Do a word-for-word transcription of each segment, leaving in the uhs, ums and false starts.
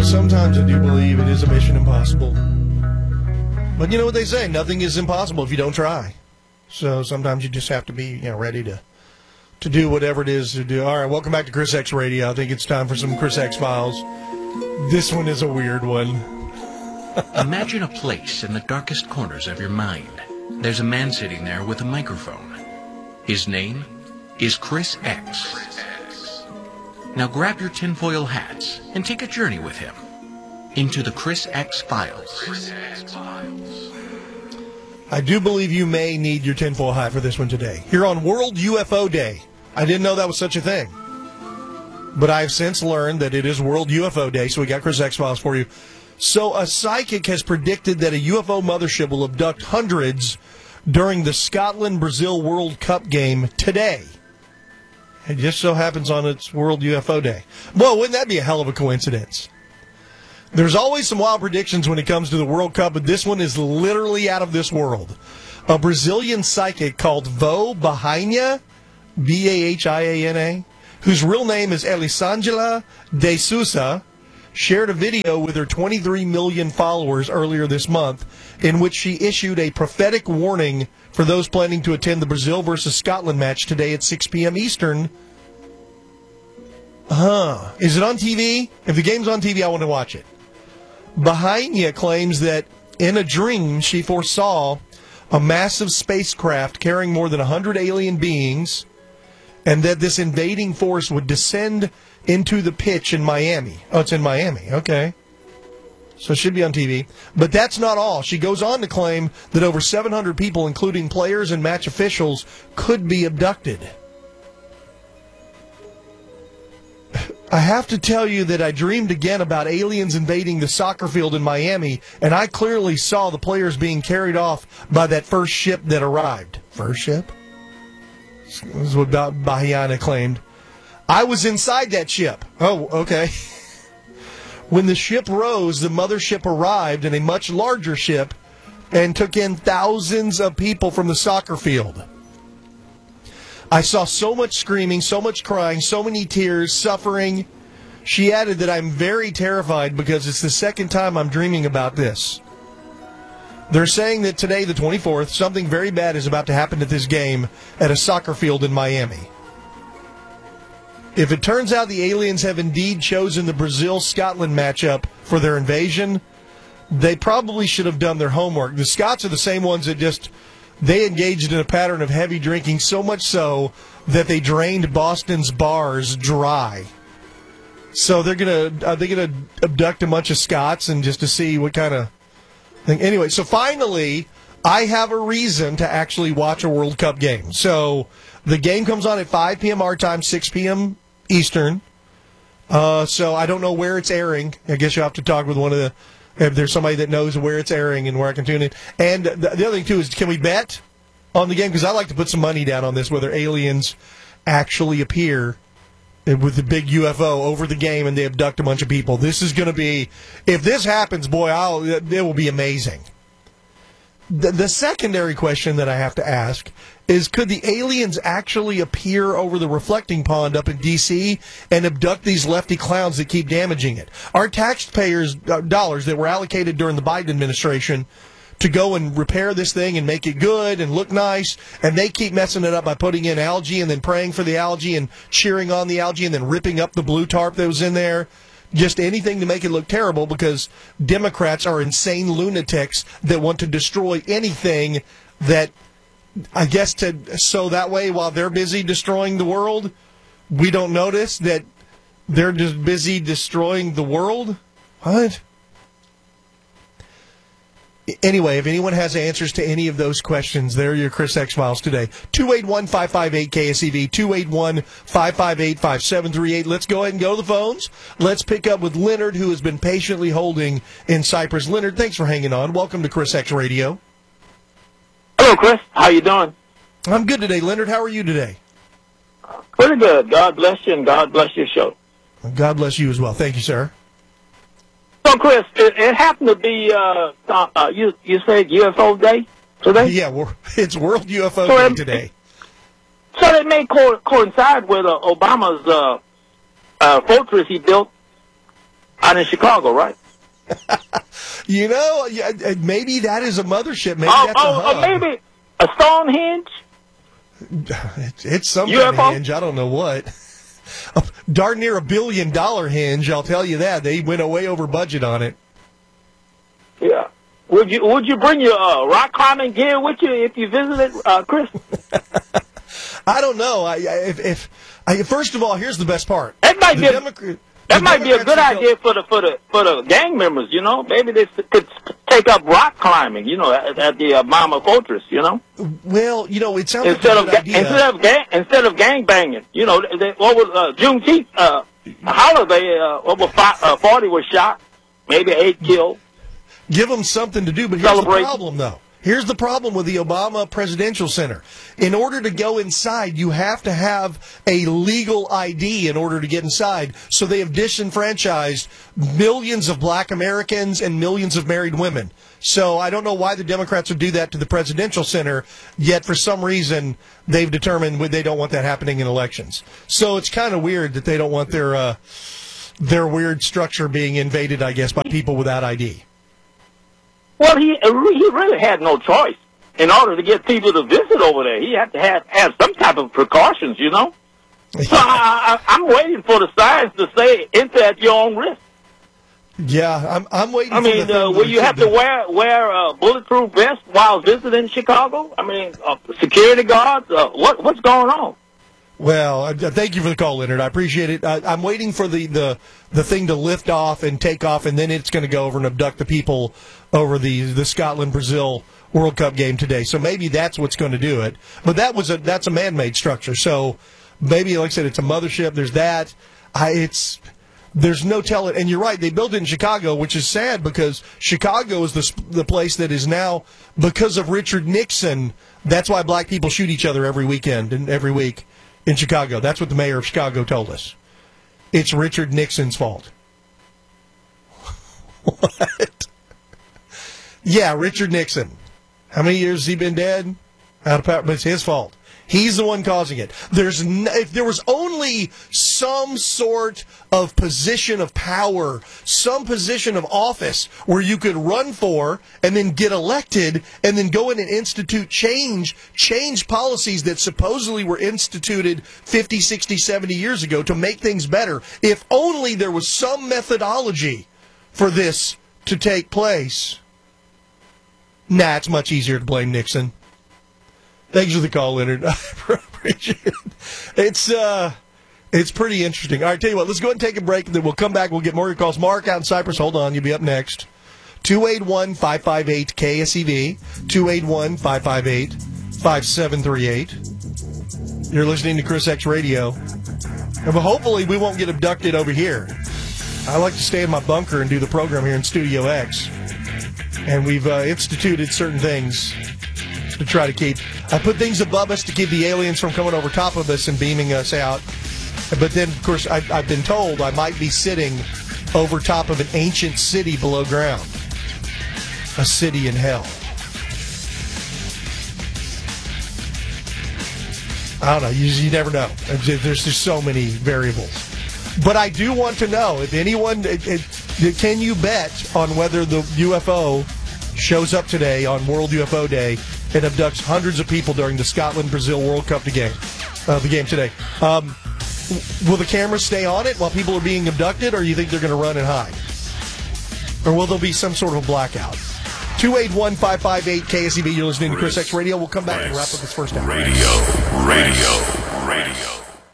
know, sometimes I do believe it is a mission impossible. But you know what they say, nothing is impossible if you don't try. So sometimes you just have to be, you know, ready to to do whatever it is to do. All right, welcome back to Chris X Radio. I think it's time for some Chris X Files. This one is a weird one. Imagine a place in the darkest corners of your mind. There's a man sitting there with a microphone. His name is Chris X. Now grab your tinfoil hats and take a journey with him into the Chris X Files. I do believe you may need your tinfoil hat for this one today. Here on World U F O Day. I didn't know that was such a thing. But I've since learned that it is World U F O Day, so we got Chris X Files for you. So a psychic has predicted that a U F O mothership will abduct hundreds during the Scotland-Brazil World Cup game today. It just so happens on its World U F O Day. Well, wouldn't that be a hell of a coincidence? There's always some wild predictions when it comes to the World Cup, but this one is literally out of this world. A Brazilian psychic called Vô Bahia, B A H I A N A, whose real name is Elisângela de Souza, shared a video with her twenty-three million followers earlier this month in which she issued a prophetic warning for those planning to attend the Brazil versus Scotland match today at six p.m. Eastern. Huh. Is it on T V? If the game's on T V, I want to watch it. Bahia claims that in a dream she foresaw a massive spacecraft carrying more than one hundred alien beings and that this invading force would descend into the pitch in Miami. Oh, it's in Miami. Okay. So it should be on T V. But that's not all. She goes on to claim that over seven hundred people, including players and match officials, could be abducted. I have to tell you that I dreamed again about aliens invading the soccer field in Miami, and I clearly saw the players being carried off by that first ship that arrived. First ship? This is what Bahia claimed. I was inside that ship. Oh, okay. When the ship rose, the mothership arrived in a much larger ship and took in thousands of people from the soccer field. I saw so much screaming, so much crying, so many tears, suffering. She added that I'm very terrified because it's the second time I'm dreaming about this. They're saying that today, the twenty-fourth, something very bad is about to happen at this game at a soccer field in Miami. If it turns out the aliens have indeed chosen the Brazil-Scotland matchup for their invasion, they probably should have done their homework. The Scots are the same ones that just, they engaged in a pattern of heavy drinking, so much so that they drained Boston's bars dry. So they're going to, are they going to abduct a bunch of Scots and just to see what kind of thing? Anyway, so finally, I have a reason to actually watch a World Cup game. So the game comes on at five p.m. our time, six p.m. Eastern. Uh, so I don't know where it's airing. I guess you'll have to talk with one of the, if there's somebody that knows where it's airing and where I can tune in. And the, the other thing, too, is can we bet on the game? Because I like to put some money down on this, whether aliens actually appear with the big U F O over the game and they abduct a bunch of people. This is going to be, if this happens, boy, I'll, it will be amazing. The, the secondary question that I have to ask is, could the aliens actually appear over the reflecting pond up in D C and abduct these lefty clowns that keep damaging it? Our taxpayers' dollars that were allocated during the Biden administration to go and repair this thing and make it good and look nice, and they keep messing it up by putting in algae and then praying for the algae and cheering on the algae and then ripping up the blue tarp that was in there. Just anything to make it look terrible because Democrats are insane lunatics that want to destroy anything that, I guess, to so that way while they're busy destroying the world, we don't notice that they're just busy destroying the world? What? Anyway, if anyone has answers to any of those questions, they're your Chris X Files today. two eight one, five five eight, K S E V, two eight one, five five eight, five seven three eight. Let's go ahead and go to the phones. Let's pick up with Leonard, who has been patiently holding in Cyprus. Leonard, thanks for hanging on. Welcome to Chris X Radio. Hello, Chris. How you doing? I'm good today, Leonard. How are you today? Pretty good. God bless you, and God bless your show. God bless you as well. Thank you, sir. So, Chris, it, it happened to be, uh, uh, you you said U F O Day today? Yeah, we're, it's World U F O so Day it, today. So it may co- coincide with uh, Obama's uh, uh, fortress he built out in Chicago, right? You know, yeah, maybe that is a mothership. Maybe oh, that's oh, a hub. Or maybe a Stonehenge? It's, it's some U F O? kind of hinge. I don't know what. Darn near a billion dollar hinge, I'll tell you that. They went way over budget on it. Yeah. Would you Would you bring your uh, rock climbing gear with you if you visited, uh, Chris? I don't know. I, I, if, if I, first of all, here's the best part. That might the be. A, Democrat, that the might be a good Democrats idea for the for the for the gang members. You know, maybe they could take up rock climbing. You know, at, at the uh, Mama Fortress. You know. Well, you know, it sounds instead like a good of idea. instead of gang instead of gang banging. You know, they, what was uh, Juneteenth uh, holiday? Uh, over five, uh, forty was shot, maybe eight killed. Give them something to do, but here's Celebrate. the problem, though. Here's the problem with the Obama Presidential Center. In order to go inside, you have to have a legal I D in order to get inside. So they have disenfranchised millions of black Americans and millions of married women. So I don't know why the Democrats would do that to the Presidential Center, yet for some reason they've determined they don't want that happening in elections. So it's kind of weird that they don't want their uh, their weird structure being invaded, I guess, by people without I D. Well, he he really had no choice. In order to get people to visit over there, he had to have, have some type of precautions, you know? So I, I, I'm waiting for the signs to say, enter at your own risk. Yeah, I'm I'm waiting I for mean, the uh, will you have to wear wear a bulletproof vest while visiting Chicago? I mean, uh, security guards? Uh, what What's going on? Well, uh, thank you for the call, Leonard. I appreciate it. Uh, I'm waiting for the, the, the thing to lift off and take off, and then it's going to go over and abduct the people over the the Scotland-Brazil World Cup game today. So maybe that's what's going to do it. But that was a that's a man-made structure. So maybe, like I said, it's a mothership. There's that. I, it's there's no telling. And you're right. They built it in Chicago, which is sad because Chicago is the the place that is now, because of Richard Nixon. That's why black people shoot each other every weekend and every week. In Chicago. That's what the mayor of Chicago told us. It's Richard Nixon's fault. What? Yeah, Richard Nixon. How many years has he been dead? Out of power, but it's his fault. He's the one causing it. There's no, if there was only some sort of position of power, some position of office where you could run for and then get elected and then go in and institute change, change policies that supposedly were instituted fifty, sixty, seventy years ago to make things better. If only there was some methodology for this to take place. Nah, it's much easier to blame Nixon. Thanks for the call, Leonard. I appreciate it. It's, uh, it's pretty interesting. All right, tell you what, let's go ahead and take a break, and then we'll come back. We'll get more of your calls. Mark out in Cypress, hold on. You'll be up next. two eight one, five five eight, K S E V, two eight one, five five eight, five seven three eight. You're listening to Chris X Radio. But hopefully we won't get abducted over here. I like to stay in my bunker and do the program here in Studio X. And we've uh, instituted certain things to try to keep. I put things above us to keep the aliens from coming over top of us and beaming us out. But then, of course, I've, I've been told I might be sitting over top of an ancient city below ground. A city in hell. I don't know. You, you never know. There's just so many variables. But I do want to know if anyone, it, it, can you bet on whether the U F O shows up today on World U F O Day and abducts hundreds of people during the Scotland-Brazil World Cup game, uh, the game today? Um, will the cameras stay on it while people are being abducted, or do you think they're going to run and hide? Or will there be some sort of a blackout? two eight one, five five eight, K S E V. You're listening to Chris X Radio. We'll come back and wrap up this first hour. Radio, radio, radio.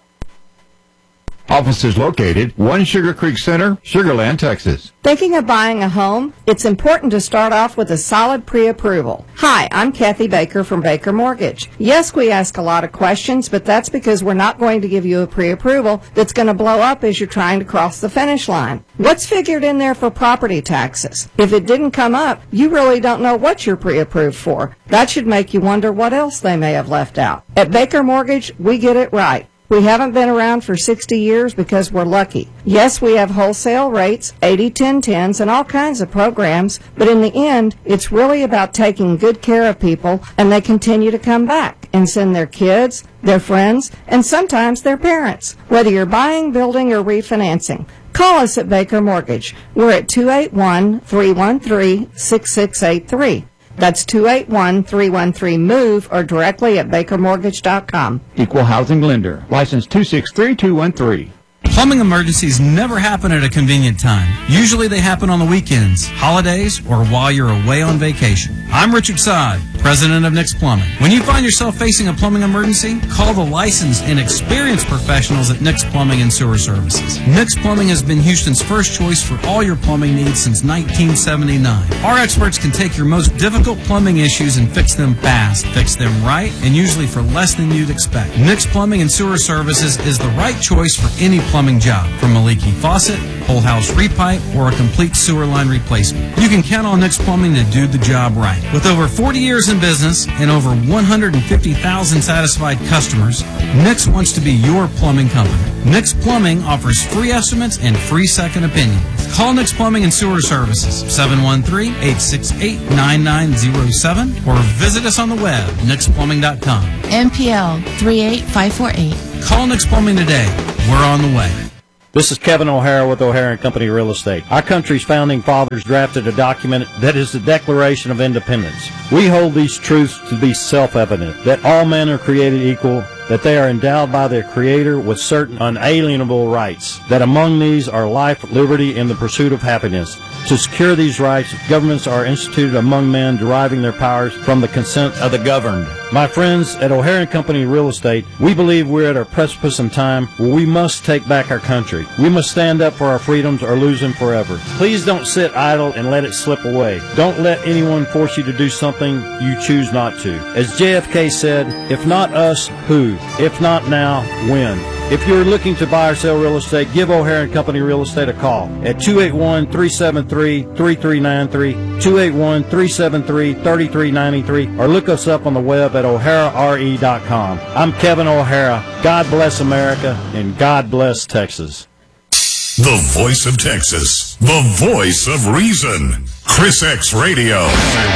Office is located one Sugar Creek Center, Sugar Land, Texas. Thinking of buying a home? It's important to start off with a solid pre-approval. Hi, I'm Kathy Baker from Baker Mortgage. Yes, we ask a lot of questions, but that's because we're not going to give you a pre-approval that's going to blow up as you're trying to cross the finish line. What's figured in there for property taxes? If it didn't come up, you really don't know what you're pre-approved for. That should make you wonder what else they may have left out. At Baker Mortgage, we get it right. We haven't been around for sixty years because we're lucky. Yes, we have wholesale rates, eighty ten tens, and all kinds of programs, but in the end, it's really about taking good care of people, and they continue to come back and send their kids, their friends, and sometimes their parents. Whether you're buying, building, or refinancing, Call us at Baker Mortgage. We're at two eight one, three one three, six six eight three. That's two eight one, three one three, MOVE or directly at baker mortgage dot com. Equal housing lender. License two six three two one three. Plumbing emergencies never happen at a convenient time. Usually they happen on the weekends, holidays, or while you're away on vacation. I'm Richard Sod, president of Nick's Plumbing. When you find yourself facing a plumbing emergency, call the licensed and experienced professionals at Nick's Plumbing and Sewer Services. Nick's Plumbing has been Houston's first choice for all your plumbing needs since nineteen seventy-nine. Our experts can take your most difficult plumbing issues and fix them fast, fix them right, and usually for less than you'd expect. Nick's Plumbing and Sewer Services is the right choice for any plumbing job, from a leaky faucet, whole house repipe, or a complete sewer line replacement. You can count on Nick's Plumbing to do the job right. With over forty years in business and over one hundred fifty thousand satisfied customers, Nick's wants to be your plumbing company. Nick's Plumbing offers free estimates and free second opinions. Call Nick's Plumbing and Sewer Services, seven one three, eight six eight, nine nine zero seven, or visit us on the web, nix plumbing dot com. M P L three eight five four eight. Call Nick's Plumbing today. We're on the way. This is Kevin O'Hara with O'Hara and Company Real Estate. Our country's founding fathers drafted a document that is the Declaration of Independence. We hold these truths to be self-evident, that all men are created equal, that they are endowed by their Creator with certain unalienable rights, that among these are life, liberty, and the pursuit of happiness. To secure these rights, governments are instituted among men, deriving their powers from the consent of the governed. My friends, at O'Hara and Company Real Estate, we believe we're at a precipice in time where we must take back our country. We must stand up for our freedoms or lose them forever. Please don't sit idle and let it slip away. Don't let anyone force you to do something you choose not to. As J F K said, if not us, who? If not now, when? If you're looking to buy or sell real estate, give O'Hara and Company Real Estate a call at two eight one, three seven three, three three nine three, two eight one, three seven three, three three nine three, or look us up on the web at o'hara r e dot com. I'm Kevin O'Hara. God bless America, and God bless Texas. The voice of Texas. The voice of reason. Chris X Radio.